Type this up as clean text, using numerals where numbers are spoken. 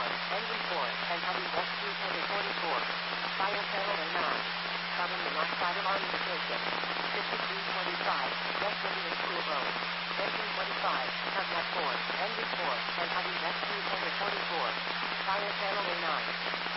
engine 4, and heavy rescue heavy 44. Fire channel A9. Carbon monoxide alarm indication. 5325, West Indian School Road. Engine 25, Tugnet 4, engine 4, and heavy rescue heavy 44. Fire channel A9.